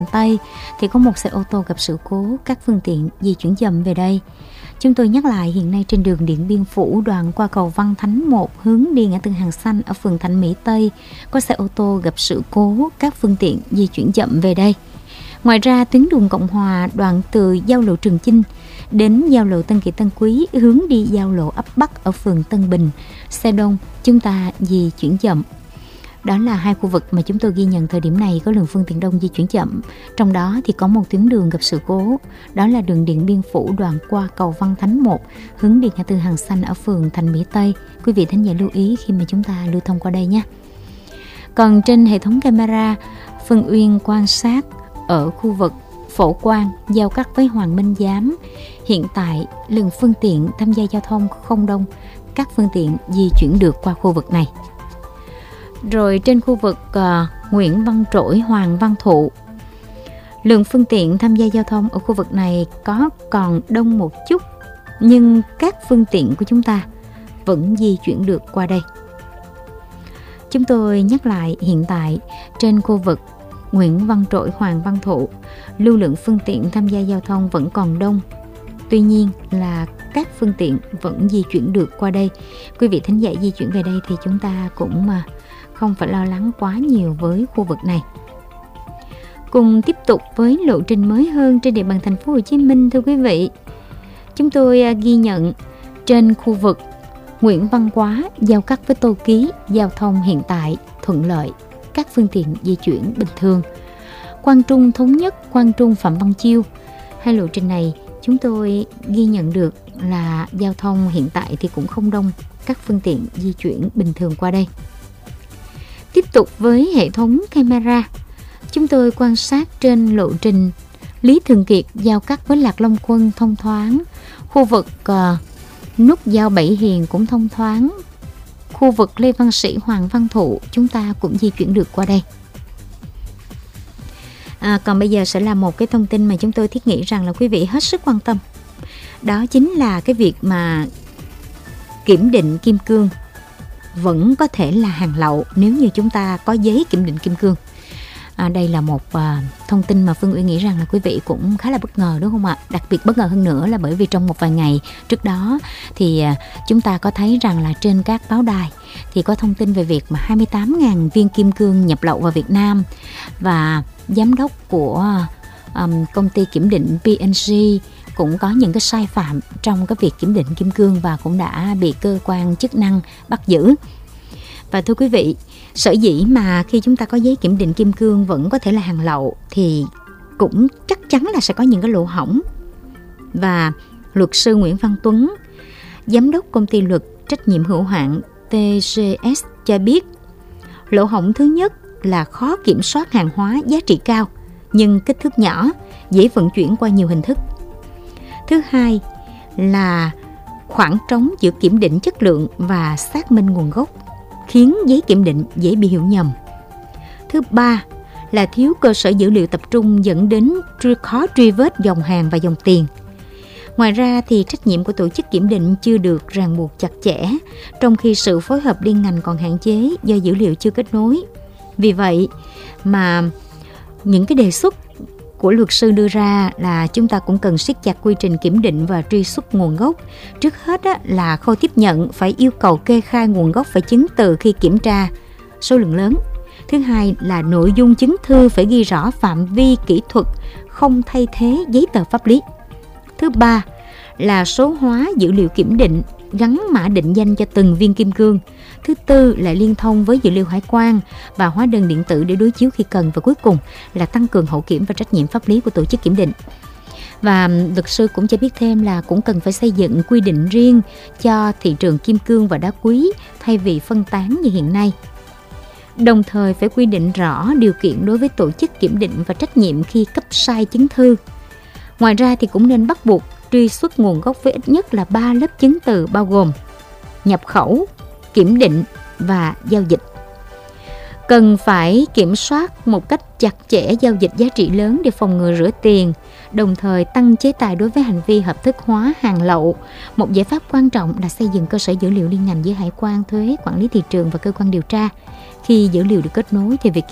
Tây thì có một xe ô tô gặp sự cố, các phương tiện di chuyển chậm về đây. Chúng tôi nhắc lại, hiện nay trên đường Điện Biên Phủ đoạn qua cầu Văn Thánh 1 hướng đi ngã tư Hàng Xanh ở phường Thạnh Mỹ Tây có xe ô tô gặp sự cố, các phương tiện di chuyển chậm về đây. Ngoài ra, tuyến đường Cộng Hòa đoạn từ giao lộ Trường Chinh đến giao lộ Tân Kỳ Tân Quý hướng đi giao lộ ấp Bắc ở phường Tân Bình, xe đông, chúng ta di chuyển chậm. Đó là hai khu vực mà chúng tôi ghi nhận thời điểm này có lượng phương tiện đông di chuyển chậm. Trong đó thì có một tuyến đường gặp sự cố, đó là đường Điện Biên Phủ đoạn qua cầu Văn Thánh 1 hướng đi ngã tư Hàng Xanh ở phường Thạnh Mỹ Tây. Quý vị thính giả lưu ý khi mà chúng ta lưu thông qua đây nhé. Còn trên hệ thống camera, Phương Uyên quan sát ở khu vực Phổ Quang giao cắt với Hoàng Minh Giám, hiện tại lượng phương tiện tham gia giao thông không đông, các phương tiện di chuyển được qua khu vực này. Rồi trên khu vực Nguyễn Văn Trỗi, Hoàng Văn Thụ, lượng phương tiện tham gia giao thông ở khu vực này có còn đông một chút, nhưng các phương tiện của chúng ta vẫn di chuyển được qua đây. Chúng tôi nhắc lại, hiện tại trên khu vực Nguyễn Văn Trỗi, Hoàng Văn Thụ, lưu lượng phương tiện tham gia giao thông vẫn còn đông. Tuy nhiên là các phương tiện vẫn di chuyển được qua đây. Quý vị thính giả di chuyển về đây thì chúng ta cũng không phải lo lắng quá nhiều với khu vực này. Cùng tiếp tục với lộ trình mới hơn trên địa bàn thành phố Hồ Chí Minh, thưa quý vị. Chúng tôi ghi nhận trên khu vực Nguyễn Văn Quá giao cắt với Tô Ký, giao thông hiện tại thuận lợi, các phương tiện di chuyển bình thường. Quang Trung Thống Nhất, Quang Trung Phạm Văn Chiêu, hai lộ trình này chúng tôi ghi nhận được là giao thông hiện tại thì cũng không đông, các phương tiện di chuyển bình thường qua đây. Tiếp tục với hệ thống camera, chúng tôi quan sát trên lộ trình Lý Thường Kiệt giao cắt với Lạc Long Quân thông thoáng, khu vực nút giao Bảy Hiền cũng thông thoáng, khu vực Lê Văn Sĩ, Hoàng Văn Thụ chúng ta cũng di chuyển được qua đây. Còn bây giờ sẽ là một cái thông tin mà chúng tôi thiết nghĩ rằng là quý vị hết sức quan tâm. Đó chính là cái việc mà kiểm định kim cương vẫn có thể là hàng lậu nếu như chúng ta có giấy kiểm định kim cương. Đây là một thông tin mà Phương Uyên nghĩ rằng là quý vị cũng khá là bất ngờ, đúng không ạ? Đặc biệt bất ngờ hơn nữa là bởi vì trong một vài ngày trước đó thì chúng ta có thấy rằng là trên các báo đài thì có thông tin về việc mà 28.000 viên kim cương nhập lậu vào Việt Nam, và giám đốc của công ty kiểm định PNG cũng có những cái sai phạm trong cái việc kiểm định kim cương và cũng đã bị cơ quan chức năng bắt giữ. Và thưa quý vị, sở dĩ mà khi chúng ta có giấy kiểm định kim cương vẫn có thể là hàng lậu thì cũng chắc chắn là sẽ có những cái lỗ hổng. Và luật sư Nguyễn Văn Tuấn, giám đốc công ty luật trách nhiệm hữu hạn TGS cho biết, lỗ hổng thứ nhất là khó kiểm soát hàng hóa giá trị cao nhưng kích thước nhỏ, dễ vận chuyển qua nhiều hình thức. Thứ hai là khoảng trống giữa kiểm định chất lượng và xác minh nguồn gốc, khiến giấy kiểm định dễ bị hiểu nhầm. Thứ ba là thiếu cơ sở dữ liệu tập trung dẫn đến khó truy vết dòng hàng và dòng tiền. Ngoài ra thì trách nhiệm của tổ chức kiểm định chưa được ràng buộc chặt chẽ, trong khi sự phối hợp liên ngành còn hạn chế do dữ liệu chưa kết nối. Vì vậy mà những cái đề xuất của luật sư đưa ra là chúng ta cũng cần siết chặt quy trình kiểm định và truy xuất nguồn gốc. Trước hết là khâu tiếp nhận phải yêu cầu kê khai nguồn gốc phải chứng từ khi kiểm tra số lượng lớn. Thứ hai là nội dung chứng thư phải ghi rõ phạm vi kỹ thuật, không thay thế giấy tờ pháp lý. Thứ ba là số hóa dữ liệu kiểm định, gắn mã định danh cho từng viên kim cương. Thứ tư là liên thông với dữ liệu hải quan và hóa đơn điện tử để đối chiếu khi cần. Và cuối cùng là tăng cường hậu kiểm và trách nhiệm pháp lý của tổ chức kiểm định. Và luật sư cũng cho biết thêm là cũng cần phải xây dựng quy định riêng cho thị trường kim cương và đá quý thay vì phân tán như hiện nay. Đồng thời phải quy định rõ điều kiện đối với tổ chức kiểm định và trách nhiệm khi cấp sai chứng thư. Ngoài ra thì cũng nên bắt buộc truy xuất nguồn gốc với ít nhất là 3 lớp chứng từ bao gồm nhập khẩu, kiểm định và giao dịch. Cần phải kiểm soát một cách chặt chẽ giao dịch giá trị lớn để phòng ngừa rửa tiền, đồng thời tăng chế tài đối với hành vi hợp thức hóa hàng lậu. Một giải pháp quan trọng là xây dựng cơ sở dữ liệu liên ngành giữa hải quan, thuế, quản lý thị trường và cơ quan điều tra. Khi dữ liệu được kết nối thì việc